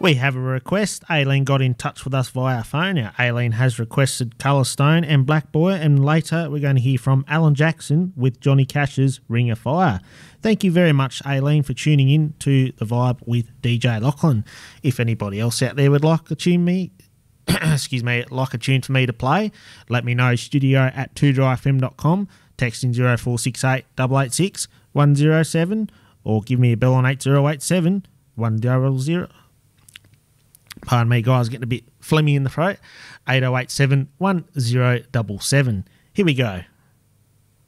We have a request. Aileen got in touch with us via phone. Now, Aileen has requested Colour Stone and Black Boy, and later we're going to hear from Alan Jackson with Johnny Cash's Ring of Fire. Thank you very much, Aileen, for tuning in to The Vibe with DJ Lachlan. If anybody else out there would like to tune me, like a tune for me to play, let me know. studio@2drfm.com, texting 0468 886 107, or give me a bell on 8087 100. Pardon me, guys, getting a bit phlegmy in the throat. 8087 1077. Here we go.